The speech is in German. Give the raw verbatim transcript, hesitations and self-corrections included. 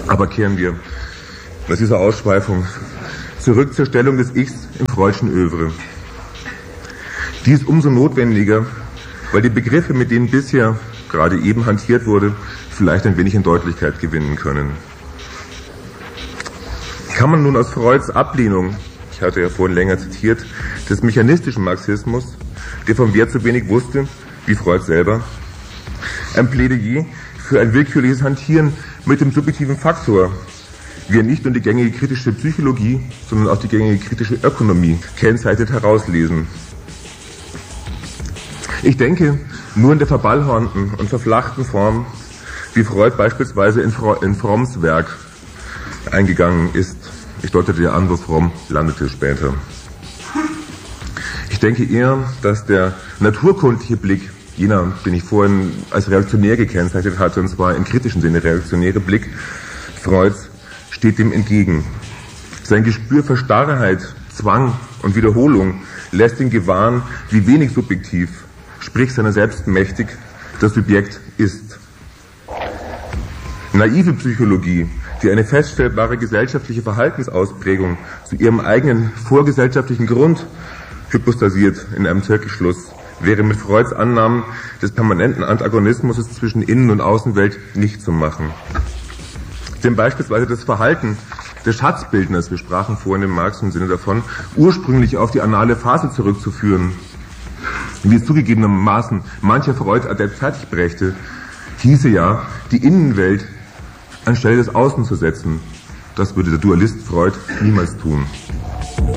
Aber kehren wir aus dieser Ausschweifung zurück zur Stellung des Ichs im freudschen Övre. Die ist umso notwendiger, weil die Begriffe, mit denen bisher gerade eben hantiert wurde, vielleicht ein wenig an Deutlichkeit gewinnen können. Kann man nun aus Freuds Ablehnung, ich hatte ja vorhin länger zitiert, des mechanistischen Marxismus, der vom Wert so wenig wusste, wie Freud selber, ein Plädoyer für ein willkürliches Hantieren mit dem subjektiven Faktor, wie er nicht nur die gängige kritische Psychologie, sondern auch die gängige kritische Ökonomie kennzeichnet, herauslesen. Ich denke, nur in der verballhornten und verflachten Form, wie Freud beispielsweise in, Fro- in Fromms Werk eingegangen ist. Ich deutete ja an, wo Fromm landete später. Ich denke eher, dass der naturkundliche Blick, jener, den ich vorhin als reaktionär gekennzeichnet hatte, und zwar im kritischen Sinne reaktionäre Blick Freuds, steht dem entgegen. Sein Gespür für Starrheit, Zwang und Wiederholung lässt ihn gewahren, wie wenig subjektiv, sprich seiner selbst mächtig, das Subjekt ist. Naive Psychologie, die eine feststellbare gesellschaftliche Verhaltensausprägung zu ihrem eigenen vorgesellschaftlichen Grund hypostasiert in einem Zirkelschluss, wäre mit Freuds Annahmen des permanenten Antagonismus zwischen Innen- und Außenwelt nicht zu machen. Denn beispielsweise das Verhalten des Schatzbildners, wir sprachen vorhin im Marx im Sinne davon, ursprünglich auf die anale Phase zurückzuführen, wie es zugegebenermaßen mancher Freud-Adept fertigbrächte, hieße ja, die Innenwelt anstelle des Außen zu setzen. Das würde der Dualist Freud niemals tun.